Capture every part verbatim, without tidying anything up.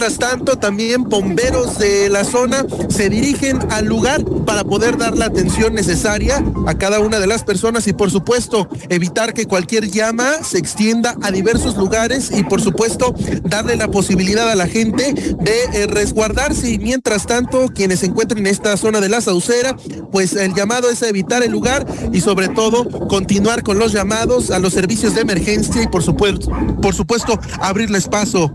Mientras tanto, también bomberos de la zona se dirigen al lugar para poder dar la atención necesaria a cada una de las personas y, por supuesto, evitar que cualquier llama se extienda a diversos lugares y, por supuesto, darle la posibilidad a la gente de eh, resguardarse. Y mientras tanto, quienes se encuentren en esta zona de la Saucera, pues el llamado es a evitar el lugar y, sobre todo, continuar con los llamados a los servicios de emergencia y, por supuesto, por supuesto, abrirles paso.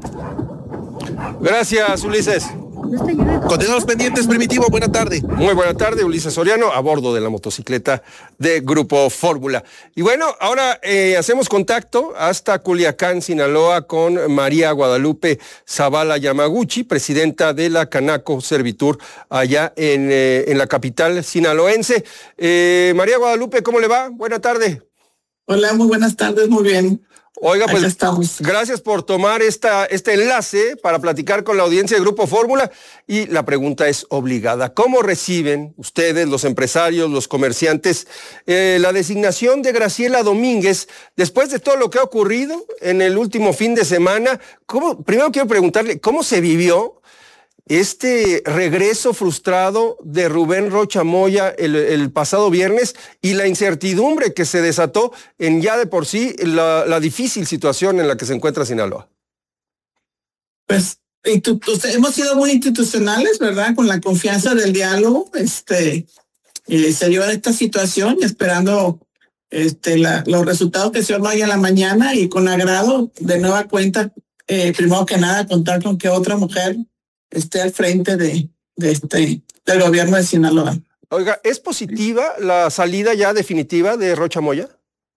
Gracias, Ulises. Continuamos pendientes, Primitivo, buena tarde. Muy buena tarde, Ulises Soriano, a bordo de la motocicleta de Grupo Fórmula. Y bueno, ahora eh, hacemos contacto hasta Culiacán, Sinaloa, con María Guadalupe Zavala Yamaguchi, presidenta de la Canaco Servitur, allá en, eh, en la capital sinaloense. Eh, María Guadalupe, ¿cómo le va? Buena tarde. Hola, muy buenas tardes, muy bien. Oiga, pues gracias por tomar esta, este enlace para platicar con la audiencia de Grupo Fórmula. Y la pregunta es obligada. ¿Cómo reciben ustedes, los empresarios, los comerciantes, eh, la designación de Graciela Domínguez después de todo lo que ha ocurrido en el último fin de semana? ¿Cómo, primero quiero preguntarle, ¿cómo se vivió este regreso frustrado de Rubén Rocha Moya el, el pasado viernes y la incertidumbre que se desató en ya de por sí la, la difícil situación en la que se encuentra Sinaloa? Pues hemos sido muy institucionales, ¿verdad? Con la confianza del diálogo, este, eh, se dio esta situación esperando este, la, los resultados que se dieron hoy en la mañana y con agrado, de nueva cuenta, eh, primero que nada, contar con que otra mujer esté al frente de, de este, del gobierno de Sinaloa. Oiga, ¿es positiva la salida ya definitiva de Rocha Moya?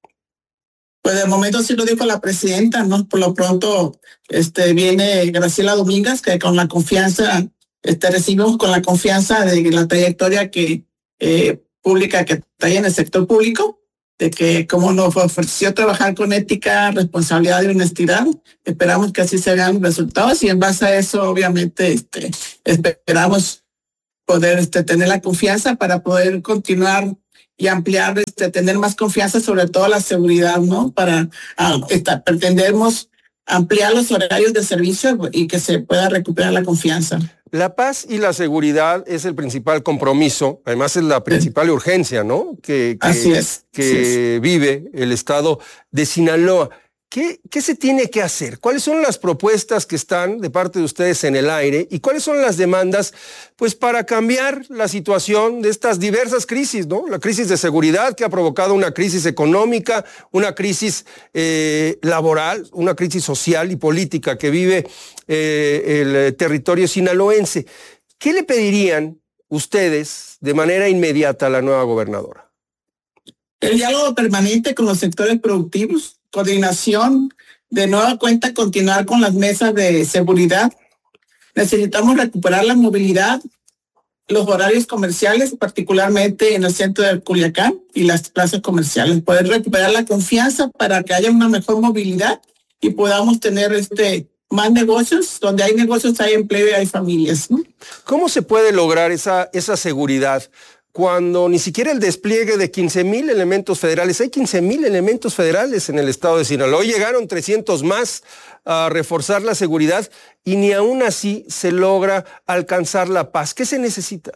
Pues de momento sí lo dijo la presidenta, ¿no? Por lo pronto este, viene Graciela Domínguez, que con la confianza, este, recibimos con la confianza de la trayectoria que eh, pública que trae en el sector público, de que como nos ofreció trabajar con ética, responsabilidad y honestidad, esperamos que así se vean los resultados y en base a eso, obviamente, este, esperamos poder este, tener la confianza para poder continuar y ampliar, este, tener más confianza, sobre todo la seguridad, ¿no? Para ah, esta, pretendemos ampliar los horarios de servicio y que se pueda recuperar la confianza. La paz y la seguridad es el principal compromiso, además es la principal sí. urgencia, ¿no? Que, que, Así es. que Así es. vive el estado de Sinaloa. ¿Qué, ¿Qué se tiene que hacer? ¿Cuáles son las propuestas que están de parte de ustedes en el aire? ¿Y cuáles son las demandas, pues, para cambiar la situación de estas diversas crisis, ¿no? La crisis de seguridad que ha provocado una crisis económica, una crisis eh, laboral, una crisis social y política que vive eh, el territorio sinaloense. ¿Qué le pedirían ustedes de manera inmediata a la nueva gobernadora? El diálogo permanente con los sectores productivos, coordinación, de nueva cuenta continuar con las mesas de seguridad. Necesitamos recuperar la movilidad, los horarios comerciales, particularmente en el centro de Culiacán y las plazas comerciales. Poder recuperar la confianza para que haya una mejor movilidad y podamos tener este más negocios. Donde hay negocios hay empleo y hay familias, ¿no? ¿Cómo se puede lograr esa, esa seguridad cuando ni siquiera el despliegue de quince mil elementos federales, hay quince mil elementos federales en el estado de Sinaloa, hoy llegaron trescientos más a reforzar la seguridad y ni aún así se logra alcanzar la paz? ¿Qué se necesita?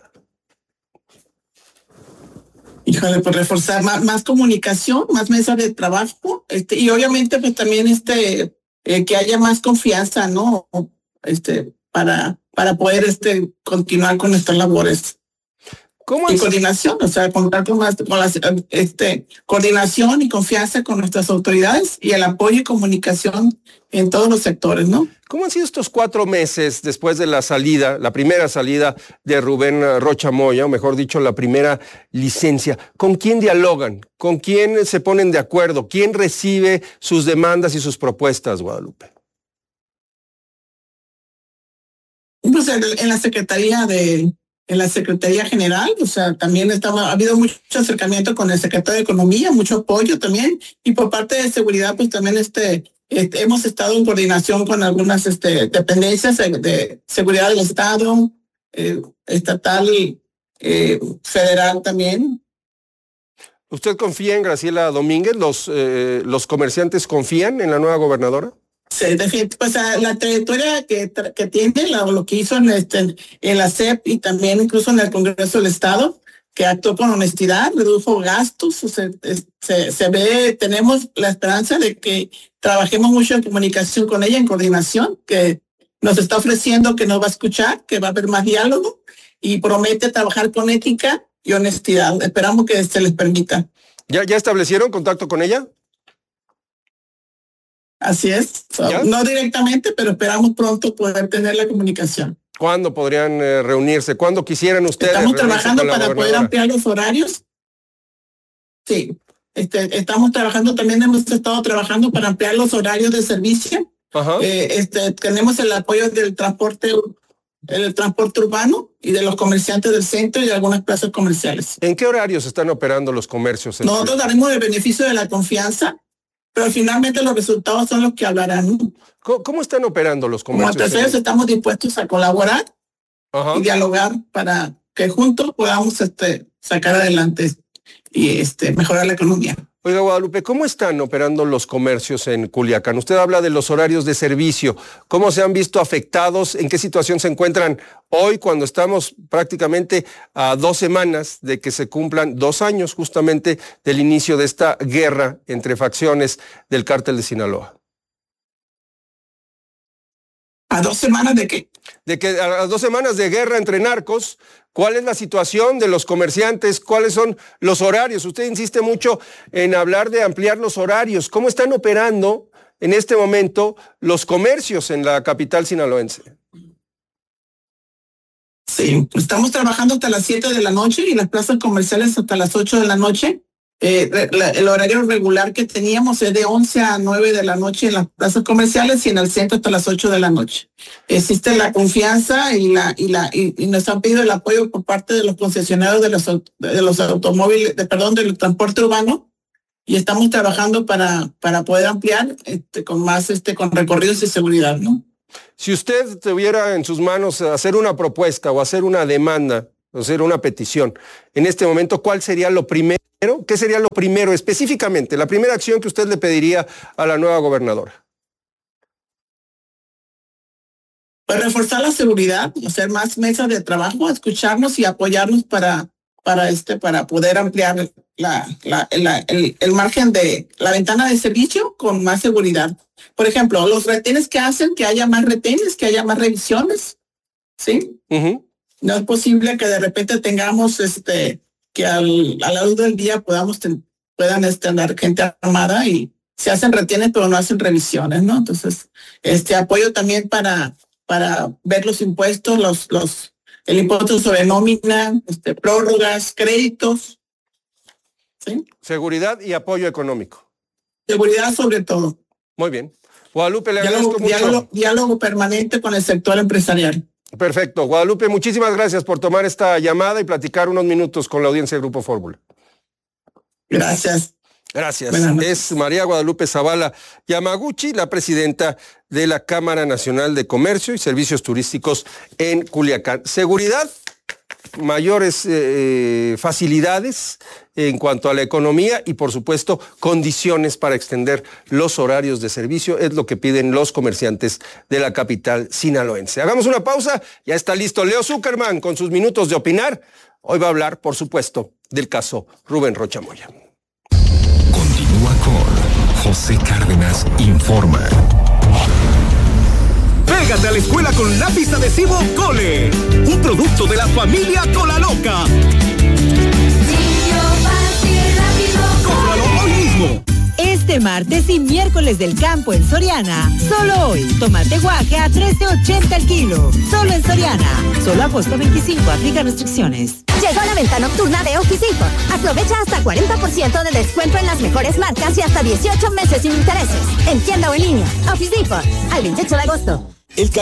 Híjole, pues reforzar más, más comunicación, más mesas de trabajo, este, y obviamente pues también este eh, que haya más confianza, ¿no? Este, para, para poder este continuar con nuestras labores. ¿Cómo y coordinación, o sea, contar con, más, con las, este, coordinación y confianza con nuestras autoridades y el apoyo y comunicación en todos los sectores, ¿no? ¿Cómo han sido estos cuatro meses después de la salida, la primera salida de Rubén Rocha Moya, o mejor dicho, la primera licencia? ¿Con quién dialogan? ¿Con quién se ponen de acuerdo? ¿Quién recibe sus demandas y sus propuestas, Guadalupe? Pues en, en la Secretaría de... en la Secretaría General, o sea, también estaba, ha habido mucho acercamiento con el secretario de Economía, mucho apoyo también, y por parte de Seguridad, pues también este, este hemos estado en coordinación con algunas este, dependencias de, de seguridad del Estado, eh, estatal, eh, federal también. ¿Usted confía en Graciela Domínguez? ¿Los, eh, los comerciantes confían en la nueva gobernadora? Sí, definitivamente, pues la trayectoria que, que tiene, lo, lo que hizo en, este, en la C E P y también incluso en el Congreso del Estado, que actuó con honestidad, redujo gastos, se, se, se ve, tenemos la esperanza de que trabajemos mucho en comunicación con ella, en coordinación, que nos está ofreciendo que nos va a escuchar, que va a haber más diálogo y promete trabajar con ética y honestidad. Esperamos que se les permita. ¿Ya, ya establecieron contacto con ella? Así es, so, no directamente, pero esperamos pronto poder tener la comunicación. ¿Cuándo podrían eh, reunirse? ¿Cuándo quisieran ustedes? Estamos trabajando para poder ampliar los horarios. Sí, este, estamos trabajando, también hemos estado trabajando para ampliar los horarios de servicio. Ajá. Eh, este, tenemos el apoyo del transporte, el transporte urbano y de los comerciantes del centro y de algunas plazas comerciales. ¿En qué horarios están operando los comercios? Nosotros daremos el beneficio de la confianza, pero finalmente los resultados son los que hablarán. ¿Cómo, cómo están operando los comercios? Como terceros estamos dispuestos a colaborar Ajá. y dialogar para que juntos podamos este, sacar adelante y este, mejorar la economía. Oiga, Guadalupe, ¿cómo están operando los comercios en Culiacán? Usted habla de los horarios de servicio. ¿Cómo se han visto afectados? ¿En qué situación se encuentran hoy cuando estamos prácticamente a dos semanas de que se cumplan dos años justamente del inicio de esta guerra entre facciones del cártel de Sinaloa? ¿A dos semanas de qué? De que a las dos semanas de guerra entre narcos, ¿cuál es la situación de los comerciantes? ¿Cuáles son los horarios? Usted insiste mucho en hablar de ampliar los horarios. ¿Cómo están operando en este momento los comercios en la capital sinaloense? Sí, estamos trabajando hasta las siete de la noche y las plazas comerciales hasta las ocho de la noche. Eh, la, el horario regular que teníamos es de once a nueve de la noche en las plazas comerciales y en el centro hasta las ocho de la noche. Existe la confianza y la y la y, y nos han pedido el apoyo por parte de los concesionarios de los de los automóviles, de, perdón, del transporte urbano, y estamos trabajando para para poder ampliar este, con más este con recorridos de seguridad, ¿no? Si usted tuviera en sus manos hacer una propuesta o hacer una demanda, o hacer una petición, en este momento, ¿cuál sería lo primero? ¿Qué sería lo primero específicamente, la primera acción que usted le pediría a la nueva gobernadora? Pues reforzar la seguridad, hacer más mesas de trabajo, escucharnos y apoyarnos para, para, este, para poder ampliar la, la, la, el, el margen de la ventana de servicio con más seguridad. Por ejemplo, los retenes que hacen que haya más retenes, que haya más revisiones, ¿sí? Uh-huh. No es posible que de repente tengamos este que al, a la luz del día podamos ten, puedan este, andar gente armada y se hacen retenes pero no hacen revisiones, ¿no? Entonces, este apoyo también para, para ver los impuestos, los, los, el impuesto sobre nómina, este, prórrogas, créditos, ¿sí? Seguridad y apoyo económico. Seguridad sobre todo. Muy bien. Guadalupe, le diálogo, agradezco mucho. Diálogo, diálogo permanente con el sector empresarial. Perfecto. Guadalupe, muchísimas gracias por tomar esta llamada y platicar unos minutos con la audiencia de Grupo Fórmula. Gracias. Gracias. Es María Guadalupe Zavala Yamaguchi, la presidenta de la Cámara Nacional de Comercio y Servicios Turísticos en Culiacán. Seguridad, mayores eh, facilidades en cuanto a la economía y, por supuesto, condiciones para extender los horarios de servicio es lo que piden los comerciantes de la capital sinaloense. Hagamos una pausa, ya está listo Leo Zuckerman con sus minutos de opinar. Hoy va a hablar, por supuesto, del caso Rubén Rocha Moya. Continúa con José Cárdenas Informa. Pégate a la escuela con lápiz adhesivo Cole, un producto de la familia Colaloca. ¡Cómpralo hoy mismo! Este martes y miércoles del campo en Soriana. Solo hoy, tomate guaje a trece ochenta el kilo. Solo en Soriana. Solo agosto veinticinco, aplica restricciones. Llegó la venta nocturna de Office Depot. Aprovecha hasta cuarenta por ciento de descuento en las mejores marcas y hasta dieciocho meses sin intereses. En tienda o en línea. Office Depot. Al veintiocho de agosto. El